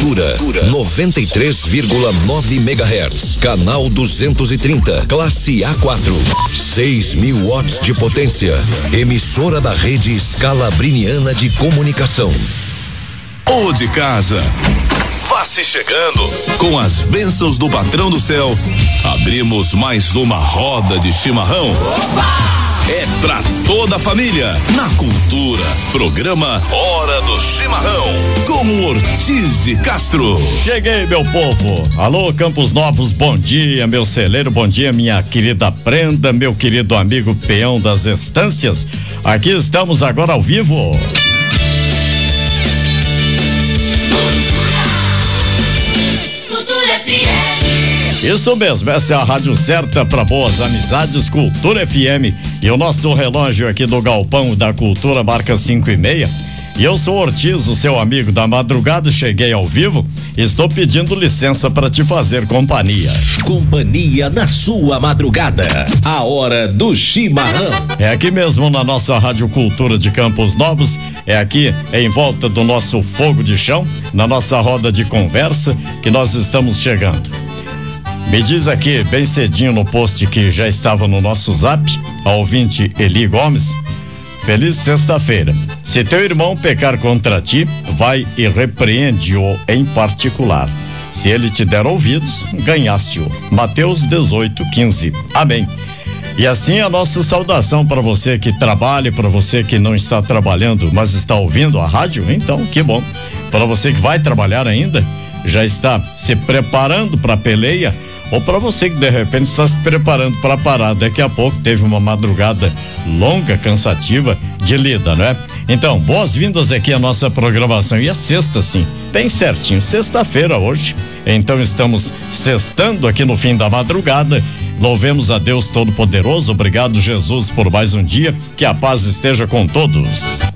Cultura 93,9 MHz, canal 230, classe A4, 6.000 watts de potência, emissora da rede Scalabriniana de Comunicação. Ou de casa. Vá se chegando. Com as bênçãos do patrão do céu, abrimos mais uma roda de chimarrão. Opa! É pra toda a família, na Cultura, programa Hora do Chimarrão, com o Ortiz de Castro. Cheguei, meu povo. Alô, Campos Novos, bom dia, meu celeiro, bom dia, minha querida Brenda, meu querido amigo peão das estâncias. Aqui estamos agora ao vivo. Isso mesmo, essa é a rádio certa para boas amizades, Cultura FM. E o nosso relógio aqui do Galpão da Cultura marca 5:30. E eu sou Ortiz, o seu amigo da madrugada, cheguei ao vivo, estou pedindo licença para te fazer companhia. Companhia na sua madrugada, a hora do chimarrão. É aqui mesmo na nossa Rádio Cultura de Campos Novos, é aqui em volta do nosso fogo de chão, na nossa roda de conversa que nós estamos chegando. Me diz aqui bem cedinho no post que já estava no nosso zap, a ouvinte Eli Gomes: feliz sexta-feira. Se teu irmão pecar contra ti, vai e repreende-o em particular. Se ele te der ouvidos, ganhaste-o. Mateus 18:15. Amém. E assim a nossa saudação para você que trabalha, para você que não está trabalhando, mas está ouvindo a rádio, então que bom. Para você que vai trabalhar ainda, já está se preparando para a peleia, ou para você que de repente está se preparando para parar, daqui a pouco teve uma madrugada longa, cansativa, de lida, né? Então, boas-vindas aqui à nossa programação. E é sexta, sim, bem certinho, sexta-feira hoje. Então estamos sextando aqui no fim da madrugada. Louvemos a Deus Todo-Poderoso. Obrigado, Jesus, por mais um dia. Que a paz esteja com todos.